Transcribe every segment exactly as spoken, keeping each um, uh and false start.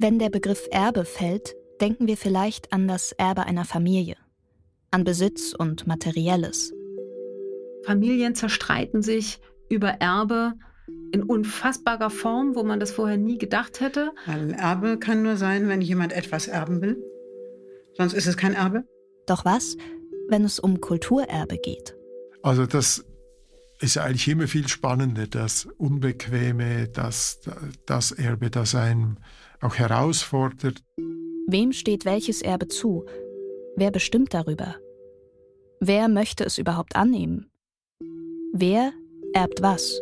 Wenn der Begriff Erbe fällt, denken wir vielleicht an das Erbe einer Familie, an Besitz und Materielles. Familien zerstreiten sich über Erbe in unfassbarer Form, wo man das vorher nie gedacht hätte. Ein Erbe kann nur sein, wenn jemand etwas erben will. Sonst ist es kein Erbe. Doch was, wenn es um Kulturerbe geht? Also das ist eigentlich immer viel spannender, das Unbequeme, das, das Erbe, das einen auch herausfordert. Wem steht welches Erbe zu? Wer bestimmt darüber? Wer möchte es überhaupt annehmen? Wer erbt was?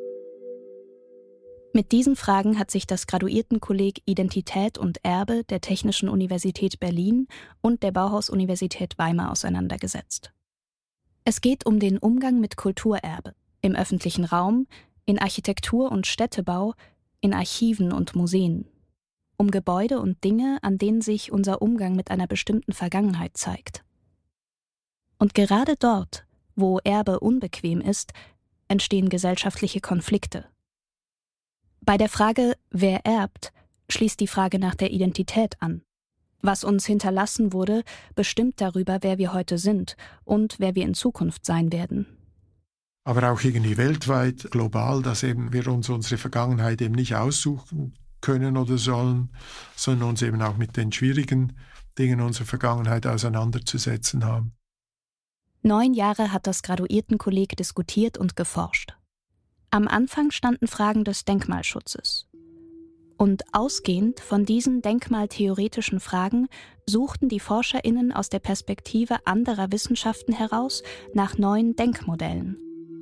Mit diesen Fragen hat sich das Graduiertenkolleg Identität und Erbe der Technischen Universität Berlin und der Bauhaus-Universität Weimar auseinandergesetzt. Es geht um den Umgang mit Kulturerbe im öffentlichen Raum, in Architektur und Städtebau, in Archiven und Museen. Um Gebäude und Dinge, an denen sich unser Umgang mit einer bestimmten Vergangenheit zeigt. Und gerade dort, wo Erbe unbequem ist, entstehen gesellschaftliche Konflikte. Bei der Frage, wer erbt, schließt die Frage nach der Identität an. Was uns hinterlassen wurde, bestimmt darüber, wer wir heute sind und wer wir in Zukunft sein werden. Aber auch irgendwie weltweit, global, dass eben wir uns unsere Vergangenheit eben nicht aussuchen können oder sollen, sondern uns eben auch mit den schwierigen Dingen unserer Vergangenheit auseinanderzusetzen haben. Neun Jahre hat das Graduiertenkolleg diskutiert und geforscht. Am Anfang standen Fragen des Denkmalschutzes. Und ausgehend von diesen denkmaltheoretischen Fragen suchten die ForscherInnen aus der Perspektive anderer Wissenschaften heraus nach neuen Denkmodellen.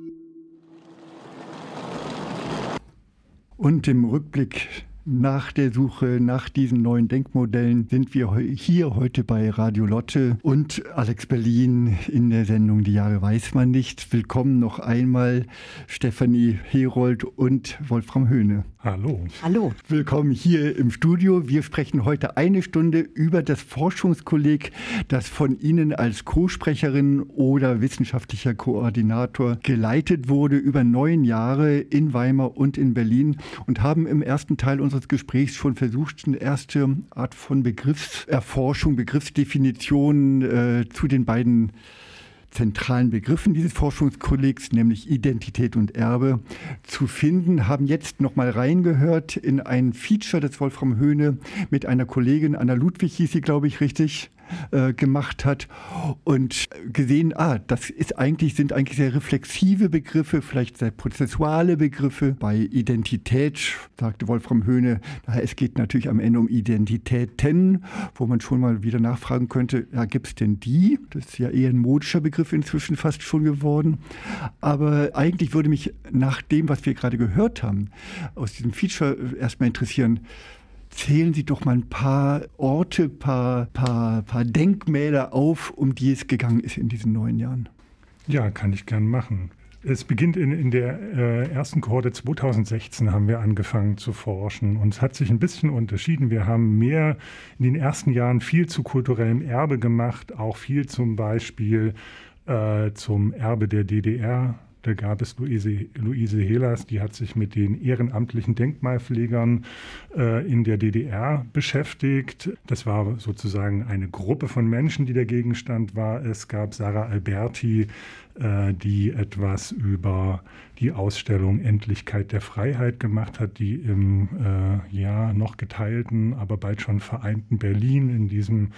Und im Rückblick nach der Suche nach diesen neuen Denkmodellen sind wir hier heute bei Radio Lotte und Alex Berlin in der Sendung Die Jahre weiß man nicht. Willkommen noch einmal Stefanie Herold und Wolfram Höhne. Hallo. Hallo. Willkommen hier im Studio. Wir sprechen heute eine Stunde über das Forschungskolleg, das von Ihnen als Co-Sprecherin oder wissenschaftlicher Koordinator geleitet wurde über neun Jahre in Weimar und in Berlin und haben im ersten Teil unseres Gesprächs schon versucht, eine erste Art von Begriffserforschung, Begriffsdefinition äh, zu den beiden zentralen Begriffen dieses Forschungskollegs, nämlich Identität und Erbe, zu finden, haben jetzt noch mal reingehört in ein Feature, das Wolfram Höhne mit einer Kollegin, Anna Ludwig hieß sie, glaube ich, richtig, äh, gemacht hat und gesehen, ah, das ist eigentlich, sind eigentlich sehr reflexive Begriffe, vielleicht sehr prozessuale Begriffe. Bei Identität, sagte Wolfram Höhne, naja, es geht natürlich am Ende um Identitäten, wo man schon mal wieder nachfragen könnte, ja, gibt es denn die? Das ist ja eher ein modischer Begriff inzwischen fast schon geworden. Aber eigentlich würde mich nach dem, was wir gerade gehört haben, aus diesem Feature erstmal interessieren, zählen Sie doch mal ein paar Orte, paar, paar, paar Denkmäler auf, um die es gegangen ist in diesen neun Jahren. Ja, kann ich gern machen. Es beginnt in, in der äh, ersten Kohorte zweitausendsechzehn haben wir angefangen zu forschen und es hat sich ein bisschen unterschieden. Wir haben mehr in den ersten Jahren viel zu kulturellem Erbe gemacht, auch viel zum Beispiel äh, zum Erbe der D D R. Da gab es Luise, Luise Hehlers, die hat sich mit den ehrenamtlichen Denkmalpflegern äh, in der D D R beschäftigt. Das war sozusagen eine Gruppe von Menschen, die der Gegenstand war. Es gab Sarah Alberti, äh, die etwas über die Ausstellung Endlichkeit der Freiheit gemacht hat, die im äh, ja noch geteilten, aber bald schon vereinten Berlin in diesem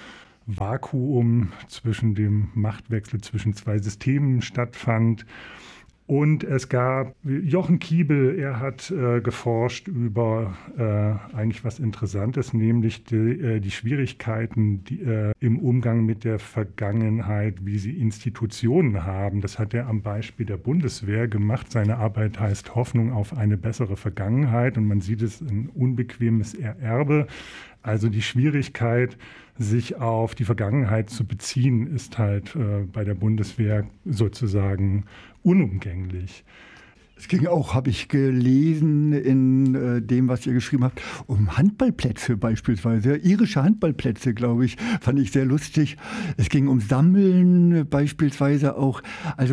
Vakuum zwischen dem Machtwechsel zwischen zwei Systemen stattfand. Und es gab Jochen Kiebel, er hat äh, geforscht über äh, eigentlich was Interessantes, nämlich die, äh, die Schwierigkeiten die, äh, im Umgang mit der Vergangenheit, wie sie Institutionen haben. Das hat er am Beispiel der Bundeswehr gemacht. Seine Arbeit heißt Hoffnung auf eine bessere Vergangenheit und man sieht es ein unbequemes Erbe. Also die Schwierigkeit, sich auf die Vergangenheit zu beziehen, ist halt äh, bei der Bundeswehr sozusagen unumgänglich. Es ging auch, habe ich gelesen, in äh, dem, was ihr geschrieben habt, um Handballplätze beispielsweise, irische Handballplätze, glaube ich, fand ich sehr lustig. Es ging um Sammeln beispielsweise auch. Also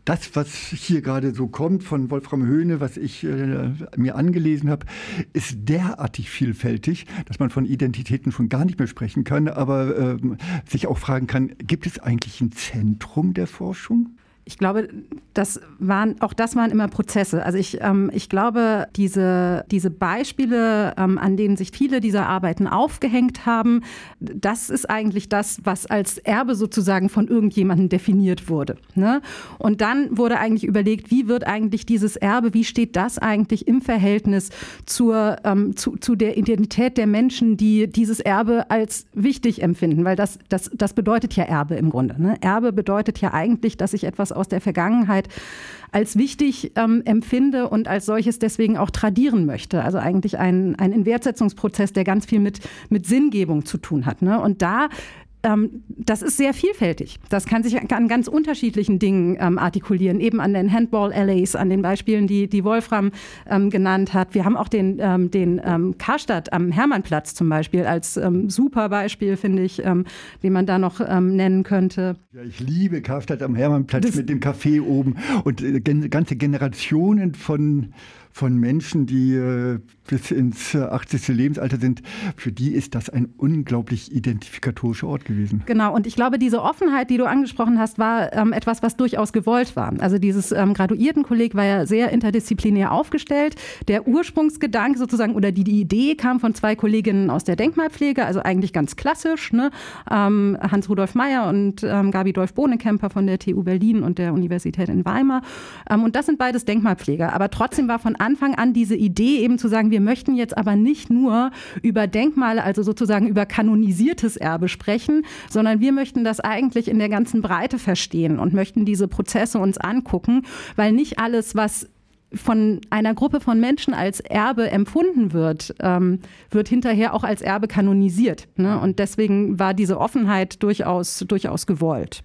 Das, was hier gerade so kommt von Wolfram Höhne, was ich äh, mir angelesen habe, ist derartig vielfältig, dass man von Identitäten schon gar nicht mehr sprechen kann, aber äh, sich auch fragen kann, gibt es eigentlich ein Zentrum der Forschung? Ich glaube, das waren, auch das waren immer Prozesse. Also ich, ähm, ich glaube, diese, diese Beispiele, ähm, an denen sich viele dieser Arbeiten aufgehängt haben, das ist eigentlich das, was als Erbe sozusagen von irgendjemandem definiert wurde. Ne? Und dann wurde eigentlich überlegt, wie wird eigentlich dieses Erbe, wie steht das eigentlich im Verhältnis zur, ähm, zu, zu der Identität der Menschen, die dieses Erbe als wichtig empfinden? Weil das, das, das bedeutet ja Erbe im Grunde. Ne? Erbe bedeutet ja eigentlich, dass ich etwas aus der Vergangenheit als wichtig ähm, empfinde und als solches deswegen auch tradieren möchte. Also eigentlich ein, ein Inwertsetzungsprozess, der ganz viel mit, mit Sinngebung zu tun hat. Ne? Und da ähm, das ist sehr vielfältig. Das kann sich an ganz unterschiedlichen Dingen ähm, artikulieren, eben an den Handball-Alleys, an den Beispielen, die, die Wolfram ähm, genannt hat. Wir haben auch den, ähm, den ähm, Karstadt am Hermannplatz zum Beispiel als ähm, super Beispiel, finde ich, ähm, den man da noch ähm, nennen könnte. Ja, ich liebe Karstadt am Hermannplatz das mit dem Café oben und äh, gen- ganze Generationen von von Menschen, die äh, bis ins achtzigste Lebensalter sind, für die ist das ein unglaublich identifikatorischer Ort gewesen. Genau, und ich glaube, diese Offenheit, die du angesprochen hast, war ähm, etwas, was durchaus gewollt war. Also dieses ähm, Graduiertenkolleg war ja sehr interdisziplinär aufgestellt. Der Ursprungsgedanke sozusagen oder die, die Idee kam von zwei Kolleginnen aus der Denkmalpflege, also eigentlich ganz klassisch, ne? ähm, Hans-Rudolf Meyer und ähm, Gabi Dolf-Bohnekemper von der T U Berlin und der Universität in Weimar. Ähm, und das sind beides Denkmalpfleger. Aber trotzdem war von Anfang an diese Idee eben zu sagen, wir möchten jetzt aber nicht nur über Denkmale, also sozusagen über kanonisiertes Erbe sprechen, sondern wir möchten das eigentlich in der ganzen Breite verstehen und möchten diese Prozesse uns angucken, weil nicht alles, was von einer Gruppe von Menschen als Erbe empfunden wird, ähm, wird hinterher auch als Erbe kanonisiert. Ne? Und deswegen war diese Offenheit durchaus, durchaus gewollt.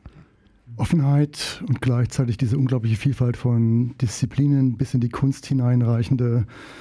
Offenheit und gleichzeitig diese unglaubliche Vielfalt von Disziplinen bis in die Kunst hineinreichende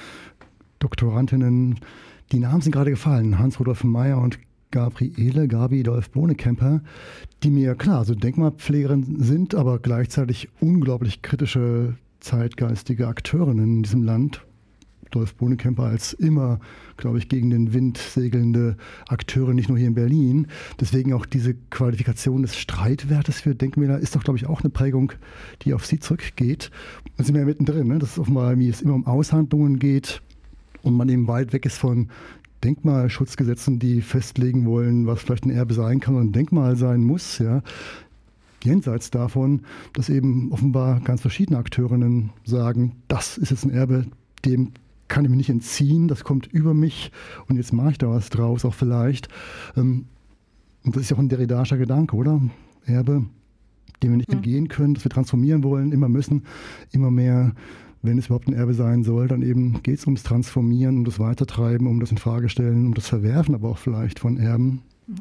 Doktorandinnen. Die Namen sind gerade gefallen, Hans-Rudolf Meyer und Gabriele, Gabi Dolf-Bohnekemper, die mir, klar, so Denkmalpflegerin sind, aber gleichzeitig unglaublich kritische zeitgeistige Akteurinnen in diesem Land. Dolf Bohnekemper als immer, glaube ich, gegen den Wind segelnde Akteurin, nicht nur hier in Berlin. Deswegen auch diese Qualifikation des Streitwertes für Denkmäler ist doch, glaube ich, auch eine Prägung, die auf sie zurückgeht. Da sind wir ja mittendrin, ne? Das ist offenbar, wie es immer um Aushandlungen geht und man eben weit weg ist von Denkmalschutzgesetzen, die festlegen wollen, was vielleicht ein Erbe sein kann und ein Denkmal sein muss, ja. Jenseits davon, dass eben offenbar ganz verschiedene Akteurinnen sagen, das ist jetzt ein Erbe, dem kann ich mich nicht entziehen, das kommt über mich und jetzt mache ich da was draus, auch vielleicht. Und das ist ja auch ein Derrida'scher Gedanke, oder? Erbe, dem wir nicht mhm. entgehen können, das wir transformieren wollen, immer müssen, immer mehr, wenn es überhaupt ein Erbe sein soll, dann eben geht es ums Transformieren, um das Weitertreiben, um das Infragestellen, um das Verwerfen, aber auch vielleicht von Erben. Mhm.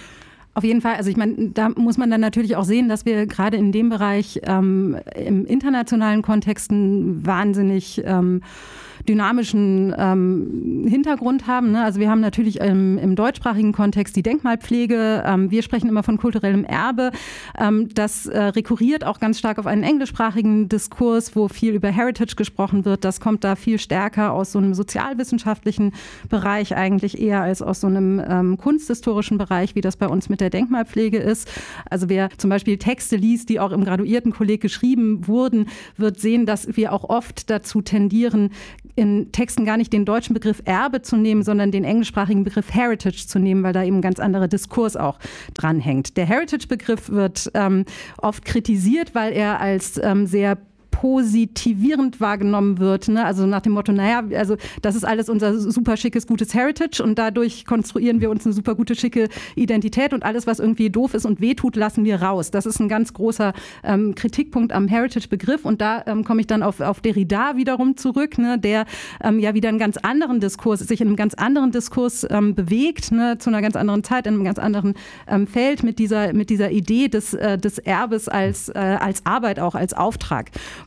Auf jeden Fall, also ich meine, da muss man dann natürlich auch sehen, dass wir gerade in dem Bereich ähm, im internationalen Kontexten wahnsinnig ähm, dynamischen ähm, Hintergrund haben. Ne? Also wir haben natürlich im, im deutschsprachigen Kontext die Denkmalpflege. Ähm, wir sprechen immer von kulturellem Erbe. Ähm, das äh, rekurriert auch ganz stark auf einen englischsprachigen Diskurs, wo viel über Heritage gesprochen wird. Das kommt da viel stärker aus so einem sozialwissenschaftlichen Bereich eigentlich eher als aus so einem ähm, kunsthistorischen Bereich, wie das bei uns mit der Denkmalpflege ist. Also wer zum Beispiel Texte liest, die auch im Graduiertenkolleg geschrieben wurden, wird sehen, dass wir auch oft dazu tendieren, in Texten gar nicht den deutschen Begriff Erbe zu nehmen, sondern den englischsprachigen Begriff Heritage zu nehmen, weil da eben ein ganz anderer Diskurs auch dranhängt. Der Heritage-Begriff wird ähm, oft kritisiert, weil er als ähm, sehr positivierend wahrgenommen wird, ne? Also nach dem Motto, naja, also das ist alles unser super schickes, gutes Heritage und dadurch konstruieren wir uns eine super gute, schicke Identität und alles, was irgendwie doof ist und wehtut, lassen wir raus. Das ist ein ganz großer ähm, Kritikpunkt am Heritage-Begriff und da ähm, komme ich dann auf, auf Derrida wiederum zurück, ne? Der ähm, ja wieder einen ganz anderen Diskurs, sich in einem ganz anderen Diskurs ähm, bewegt, ne? Zu einer ganz anderen Zeit, in einem ganz anderen ähm, Feld mit dieser, mit dieser Idee des, äh, des Erbes als, äh, als Arbeit auch, als Auftrag.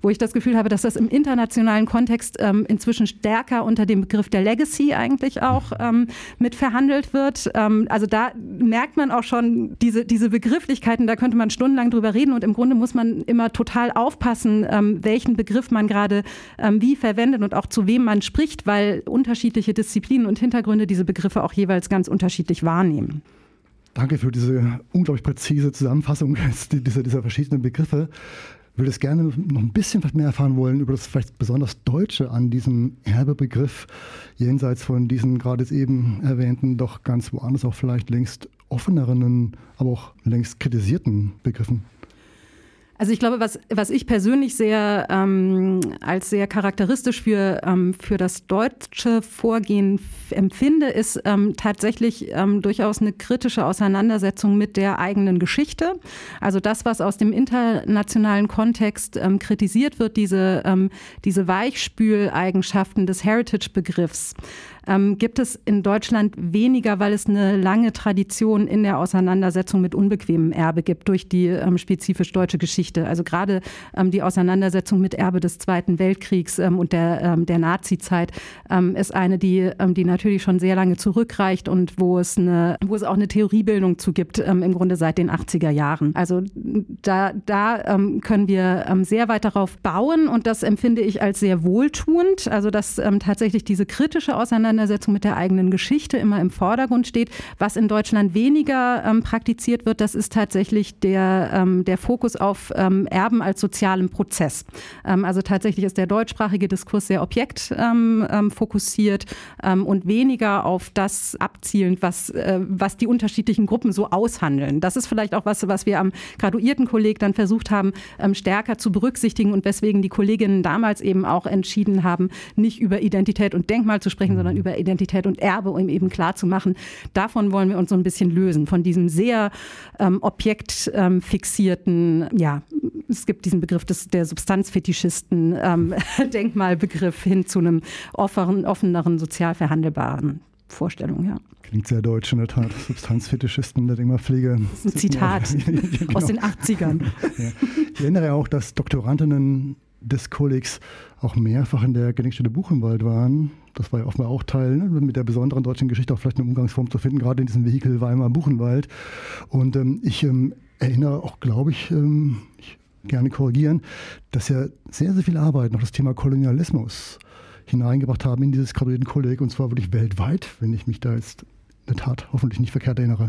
wo ich das Gefühl habe, dass das im internationalen Kontext ähm, inzwischen stärker unter dem Begriff der Legacy eigentlich auch ähm, mit verhandelt wird. Ähm, also da merkt man auch schon diese, diese Begrifflichkeiten, da könnte man stundenlang drüber reden und im Grunde muss man immer total aufpassen, ähm, welchen Begriff man gerade ähm, wie verwendet und auch zu wem man spricht, weil unterschiedliche Disziplinen und Hintergründe diese Begriffe auch jeweils ganz unterschiedlich wahrnehmen. Danke für diese unglaublich präzise Zusammenfassung dieser, dieser verschiedenen Begriffe. Ich würde es gerne noch ein bisschen mehr erfahren wollen über das vielleicht besonders Deutsche an diesem Erbebegriff, jenseits von diesen gerade eben erwähnten, doch ganz woanders auch vielleicht längst offeneren, aber auch längst kritisierten Begriffen. Also ich glaube, was, was ich persönlich sehr ähm, als sehr charakteristisch für, ähm, für das deutsche Vorgehen f- empfinde, ist ähm, tatsächlich ähm, durchaus eine kritische Auseinandersetzung mit der eigenen Geschichte. Also das, was aus dem internationalen Kontext ähm, kritisiert wird, diese, ähm, diese Weichspüleigenschaften des Heritage-Begriffs, ähm, gibt es in Deutschland weniger, weil es eine lange Tradition in der Auseinandersetzung mit unbequemem Erbe gibt durch die ähm, spezifisch deutsche Geschichte. Also gerade ähm, die Auseinandersetzung mit Erbe des Zweiten Weltkriegs ähm, und der, ähm, der Nazi-Zeit ähm, ist eine, die, ähm, die natürlich schon sehr lange zurückreicht und wo es, eine, wo es auch eine Theoriebildung zu gibt, ähm, im Grunde seit den achtziger Jahren. Also da, da ähm, können wir ähm, sehr weit darauf bauen und das empfinde ich als sehr wohltuend. Also dass ähm, tatsächlich diese kritische Auseinandersetzung mit der eigenen Geschichte immer im Vordergrund steht. Was in Deutschland weniger ähm, praktiziert wird, das ist tatsächlich der, ähm, der Fokus auf ähm, Erben als sozialen Prozess. Ähm, also tatsächlich ist der deutschsprachige Diskurs sehr objektfokussiert ähm, ähm, und weniger auf das abzielend, was, äh, was die unterschiedlichen Gruppen so aushandeln. Das ist vielleicht auch was, was wir am Graduiertenkolleg dann versucht haben, ähm, stärker zu berücksichtigen und weswegen die Kolleginnen damals eben auch entschieden haben, nicht über Identität und Denkmal zu sprechen, sondern über Identität und Erbe, um eben klar zu machen, davon wollen wir uns so ein bisschen lösen, von diesem sehr ähm, objektfixierten, ähm, ja, es gibt diesen Begriff des, der Substanzfetischisten, ähm, Denkmalbegriff hin zu einem offenen, offeneren, sozial verhandelbaren Vorstellung, ja. Klingt sehr deutsch in der Tat, Substanzfetischisten der Denkmalpflege. Das ist ein Zitat genau. Aus den achtzigern. Ja. Ich erinnere auch, dass Doktorandinnen des Kollegs auch mehrfach in der Gedenkstätte Buchenwald waren. Das war ja offenbar auch Teil, ne, mit der besonderen deutschen Geschichte auch vielleicht eine Umgangsform zu finden, gerade in diesem Vehikel Weimar-Buchenwald. Und ähm, ich ähm, erinnere auch, glaube ich, ähm, ich gerne korrigieren, dass ja sehr, sehr viel Arbeit noch das Thema Kolonialismus hineingebracht haben in dieses Graduiertenkolleg, und zwar wirklich weltweit, wenn ich mich da jetzt in der Tat hoffentlich nicht verkehrt erinnere.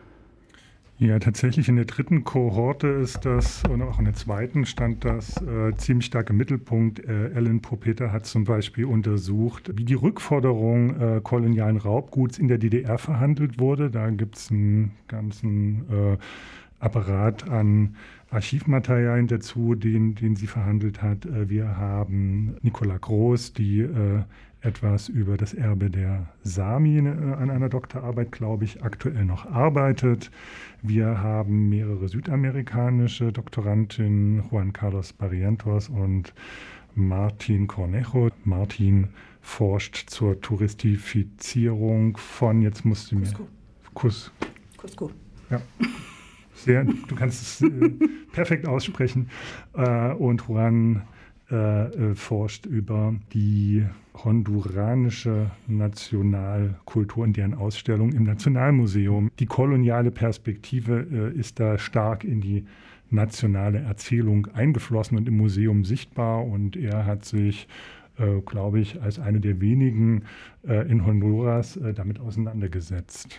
Ja, tatsächlich in der dritten Kohorte ist das, und auch in der zweiten stand das äh, ziemlich stark im Mittelpunkt. Äh, Ellen Popeter hat zum Beispiel untersucht, wie die Rückforderung äh, kolonialen Raubguts in der D D R verhandelt wurde. Da gibt es einen ganzen äh, Apparat an Archivmaterialien dazu, den, den sie verhandelt hat. Äh, wir haben Nicola Groß, die äh, etwas über das Erbe der Sami äh, an einer Doktorarbeit, glaube ich, aktuell noch arbeitet. Wir haben mehrere südamerikanische Doktorantinnen, Juan Carlos Barrientos und Martin Cornejo. Martin forscht zur Touristifizierung von, jetzt musst du mir... Cusco. Cus, Cusco. Ja. Sehr, du kannst es äh, perfekt aussprechen. Äh, und Juan äh, äh, forscht über die honduranische Nationalkultur in deren Ausstellung im Nationalmuseum. Die koloniale Perspektive äh, ist da stark in die nationale Erzählung eingeflossen und im Museum sichtbar. Und er hat sich, äh, glaube ich, als eine der wenigen äh, in Honduras äh, damit auseinandergesetzt.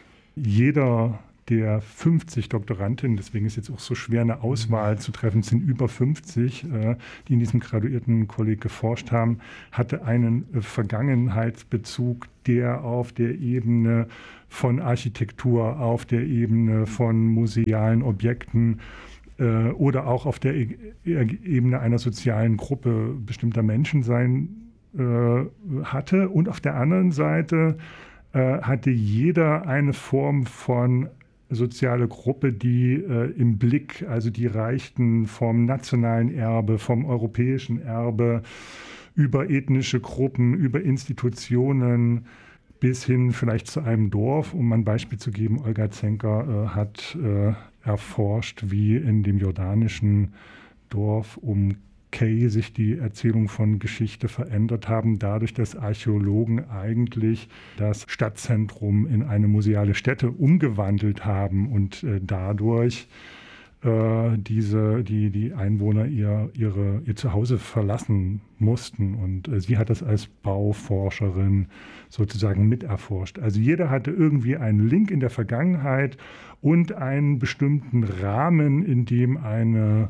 Jeder der fünfzig Doktorantinnen, deswegen ist jetzt auch so schwer, eine Auswahl zu treffen, es sind über fünfzig, äh, die in diesem Graduiertenkolleg geforscht haben, hatte einen äh, Vergangenheitsbezug, der auf der Ebene von Architektur, auf der Ebene von musealen Objekten äh, oder auch auf der e- Ebene einer sozialen Gruppe bestimmter Menschen sein äh, hatte. Und auf der anderen Seite äh, hatte jeder eine Form von soziale Gruppe, die äh, im Blick, also die reichten vom nationalen Erbe, vom europäischen Erbe, über ethnische Gruppen, über Institutionen bis hin vielleicht zu einem Dorf. Um ein Beispiel zu geben, Olga Zenker äh, hat äh, erforscht, wie in dem jordanischen Dorf um Kay sich die Erzählung von Geschichte verändert haben, dadurch, dass Archäologen eigentlich das Stadtzentrum in eine museale Stätte umgewandelt haben und äh, dadurch äh, diese, die, die Einwohner ihr, ihre, ihr Zuhause verlassen mussten. Und äh, sie hat das als Bauforscherin sozusagen miterforscht. Also jeder hatte irgendwie einen Link in der Vergangenheit und einen bestimmten Rahmen, in dem eine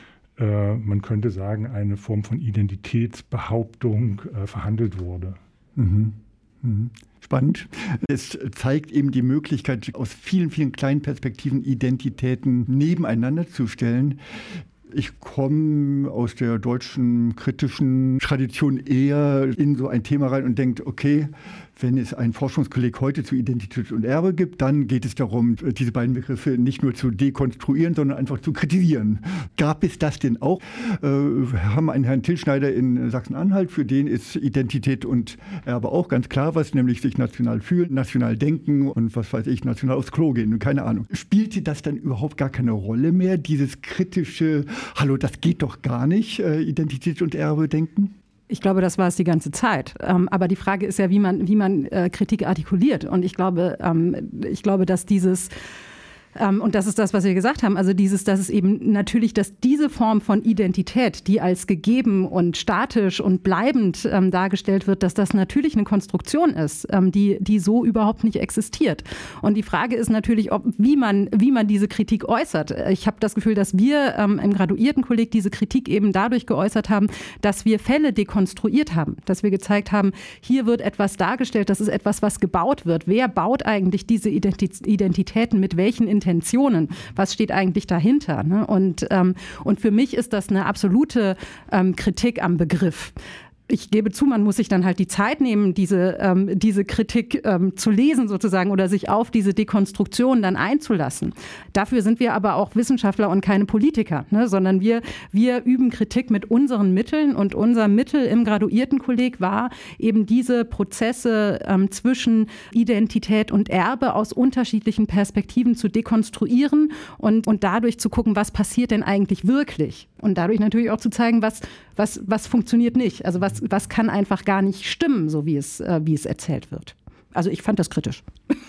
man könnte sagen, eine Form von Identitätsbehauptung äh, verhandelt wurde. Mhm. Mhm. Spannend. Es zeigt eben die Möglichkeit, aus vielen, vielen kleinen Perspektiven Identitäten nebeneinander zu stellen. Ich komme aus der deutschen kritischen Tradition eher in so ein Thema rein und denke, okay, wenn es ein Forschungskolleg heute zu Identität und Erbe gibt, dann geht es darum, diese beiden Begriffe nicht nur zu dekonstruieren, sondern einfach zu kritisieren. Gab es das denn auch? Äh, wir haben einen Herrn Tilschneider in Sachsen-Anhalt, für den ist Identität und Erbe auch ganz klar was, nämlich sich national fühlen, national denken und was weiß ich, national aufs Klo gehen, keine Ahnung. Spielte das dann überhaupt gar keine Rolle mehr, dieses kritische, hallo, das geht doch gar nicht, äh, Identität und Erbe denken? Ich glaube, das war es die ganze Zeit. Ähm, aber die Frage ist ja, wie man, wie man äh, Kritik artikuliert. Und ich glaube, ähm, ich glaube, dass dieses Ähm, und das ist das, was wir gesagt haben. Also dieses, dass es eben natürlich, dass diese Form von Identität, die als gegeben und statisch und bleibend ähm, dargestellt wird, dass das natürlich eine Konstruktion ist, ähm, die, die so überhaupt nicht existiert. Und die Frage ist natürlich, ob, wie man, wie man diese Kritik äußert. Ich habe das Gefühl, dass wir ähm, im Graduiertenkolleg diese Kritik eben dadurch geäußert haben, dass wir Fälle dekonstruiert haben, dass wir gezeigt haben, hier wird etwas dargestellt, das ist etwas, was gebaut wird. Wer baut eigentlich diese Identitäten mit welchen Intentionen? Was steht eigentlich dahinter? Ne? Und, ähm, und für mich ist das eine absolute ähm, Kritik am Begriff. Ich gebe zu, man muss sich dann halt die Zeit nehmen, diese, ähm, diese Kritik ähm, zu lesen sozusagen oder sich auf diese Dekonstruktion dann einzulassen. Dafür sind wir aber auch Wissenschaftler und keine Politiker, ne? Sondern wir, wir üben Kritik mit unseren Mitteln und unser Mittel im Graduiertenkolleg war eben diese Prozesse ähm, zwischen Identität und Erbe aus unterschiedlichen Perspektiven zu dekonstruieren und, und dadurch zu gucken, was passiert denn eigentlich wirklich? Und dadurch natürlich auch zu zeigen, was, was, was funktioniert nicht. Also was, was kann einfach gar nicht stimmen, so wie es, äh, wie es erzählt wird. Also ich fand das kritisch.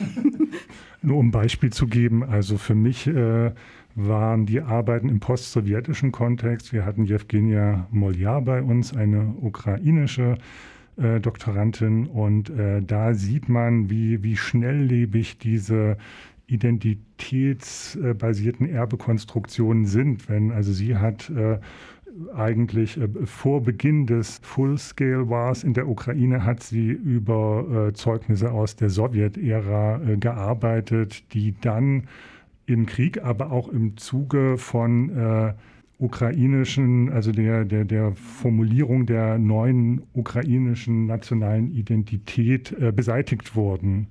Nur um ein Beispiel zu geben, also für mich äh, waren die Arbeiten im postsowjetischen Kontext. Wir hatten Jewgenia Moljar bei uns, eine ukrainische äh, Doktorandin. Und äh, da sieht man, wie, wie schnelllebig diese identitätsbasierten Erbekonstruktionen sind. Wenn, also sie hat äh, eigentlich äh, vor Beginn des Full-Scale Wars in der Ukraine hat sie über äh, Zeugnisse aus der Sowjetära äh, gearbeitet, die dann im Krieg, aber auch im Zuge von äh, ukrainischen, also der, der, der Formulierung der neuen ukrainischen nationalen Identität äh, beseitigt wurden.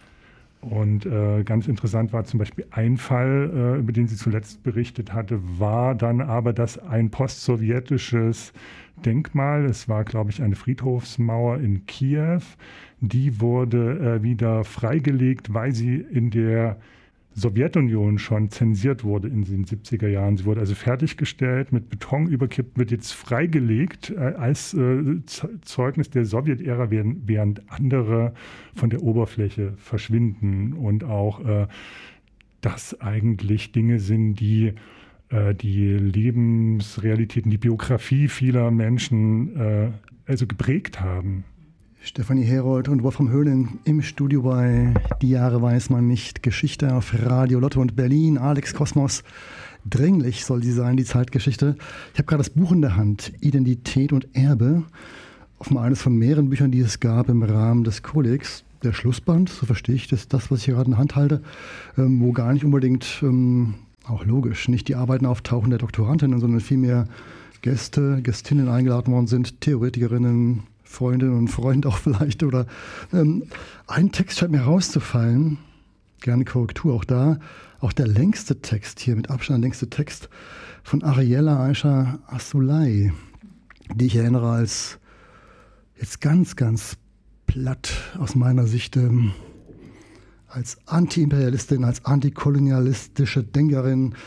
Und äh, ganz interessant war zum Beispiel ein Fall, äh, über den sie zuletzt berichtet hatte, war dann aber, dass ein postsowjetisches Denkmal, es war, glaube ich, eine Friedhofsmauer in Kiew, die wurde äh, wieder freigelegt, weil sie in der Sowjetunion schon zensiert wurde in den siebziger Jahren. Sie wurde also fertiggestellt, mit Beton überkippt, wird jetzt freigelegt äh, als äh, Zeugnis der Sowjetära, während, während andere von der Oberfläche verschwinden. Und auch, äh, dass eigentlich Dinge sind, die äh, die Lebensrealitäten, die Biografie vieler Menschen äh, also geprägt haben. Stefanie Herold und Wolfram Höhlen im Studio bei Die Jahre weiß man nicht. Geschichte auf Radio Lotto und Berlin. Alex Kosmos. Dringlich soll sie sein, die Zeitgeschichte. Ich habe gerade das Buch in der Hand. Identität und Erbe. Offenbar eines von mehreren Büchern, die es gab im Rahmen des Kollegs. Der Schlussband, so verstehe ich das, das was ich hier gerade in der Hand halte, ähm, wo gar nicht unbedingt, ähm, auch logisch, nicht die Arbeiten auftauchen der Doktorandinnen, sondern vielmehr Gäste, Gästinnen eingeladen worden sind, Theoretikerinnen, Freundinnen und Freunde auch vielleicht. Oder ähm, ein Text scheint mir rauszufallen, gerne Korrektur auch da, auch der längste Text hier, mit Abstand der längste Text von Ariella Aisha Asulay, die ich erinnere als jetzt ganz, ganz platt aus meiner Sicht ähm, als Anti-Imperialistin, als antikolonialistische Denkerin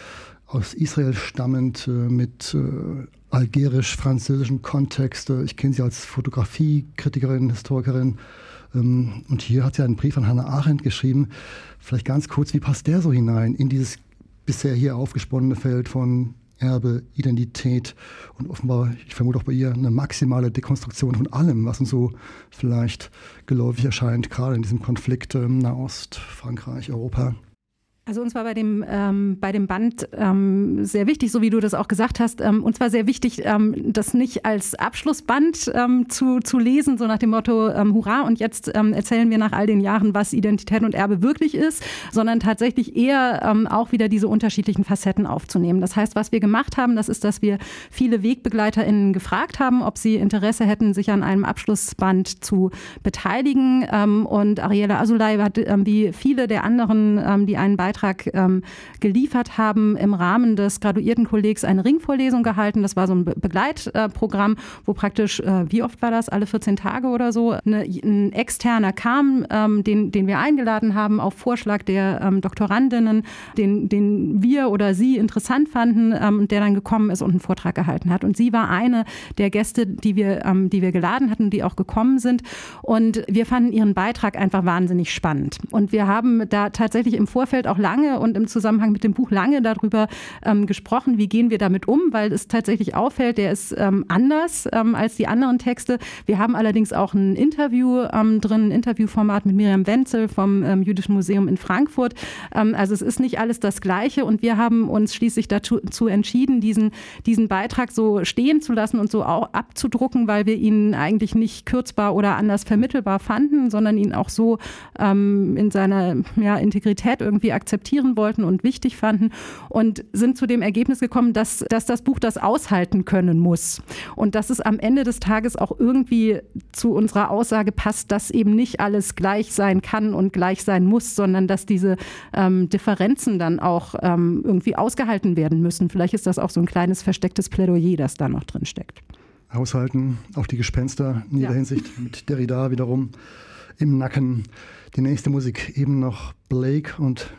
aus Israel stammend, äh, mit äh, algerisch-französischen Kontext. Ich kenne sie als Fotografiekritikerin, Historikerin. Ähm, und hier hat sie einen Brief an Hannah Arendt geschrieben. Vielleicht ganz kurz, wie passt der so hinein in dieses bisher hier aufgesponnene Feld von Erbe, Identität und offenbar, ich vermute auch bei ihr, eine maximale Dekonstruktion von allem, was uns so vielleicht geläufig erscheint, gerade in diesem Konflikt ähm, Nahost, Frankreich, Europa. Also uns war bei dem, ähm, bei dem Band ähm, sehr wichtig, so wie du das auch gesagt hast, ähm, uns war sehr wichtig, ähm, das nicht als Abschlussband ähm, zu, zu lesen, so nach dem Motto, ähm, hurra, und jetzt ähm, erzählen wir nach all den Jahren, was Identität und Erbe wirklich ist, sondern tatsächlich eher ähm, auch wieder diese unterschiedlichen Facetten aufzunehmen. Das heißt, was wir gemacht haben, das ist, dass wir viele WegbegleiterInnen gefragt haben, ob sie Interesse hätten, sich an einem Abschlussband zu beteiligen. Ähm, und Ariela Azoulay hat, ähm, wie viele der anderen, ähm, die einen Beitrag Ähm, geliefert haben, im Rahmen des Graduiertenkollegs eine Ringvorlesung gehalten. Das war so ein Be- Begleitprogramm, wo praktisch, äh, wie oft war das, alle vierzehn Tage oder so, eine, ein Externer kam, ähm, den, den wir eingeladen haben, auf Vorschlag der ähm, Doktorandinnen, den, den wir oder sie interessant fanden, ähm, der dann gekommen ist und einen Vortrag gehalten hat. Und sie war eine der Gäste, die wir, ähm, die wir geladen hatten, die auch gekommen sind. Und wir fanden ihren Beitrag einfach wahnsinnig spannend. Und wir haben da tatsächlich im Vorfeld auch lange und im Zusammenhang mit dem Buch lange darüber ähm, gesprochen, wie gehen wir damit um, weil es tatsächlich auffällt, der ist ähm, anders ähm, als die anderen Texte. Wir haben allerdings auch ein Interview ähm, drin, ein Interviewformat mit Miriam Wenzel vom ähm, Jüdischen Museum in Frankfurt. Ähm, also es ist nicht alles das Gleiche und wir haben uns schließlich dazu zu entschieden, diesen, diesen Beitrag so stehen zu lassen und so auch abzudrucken, weil wir ihn eigentlich nicht kürzbar oder anders vermittelbar fanden, sondern ihn auch so ähm, in seiner ja, Integrität irgendwie akzeptieren wollten und wichtig fanden und sind zu dem Ergebnis gekommen, dass, dass das Buch das aushalten können muss und dass es am Ende des Tages auch irgendwie zu unserer Aussage passt, dass eben nicht alles gleich sein kann und gleich sein muss, sondern dass diese ähm, Differenzen dann auch ähm, irgendwie ausgehalten werden müssen. Vielleicht ist das auch so ein kleines verstecktes Plädoyer, das da noch drin steckt. Aushalten, auch die Gespenster in jeder ja. Hinsicht, mit Derrida wiederum im Nacken. Die nächste Musik eben noch Blake und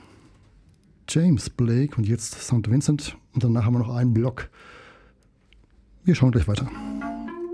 James Blake und jetzt Sankt Vincent und danach haben wir noch einen Block. Wir schauen gleich weiter.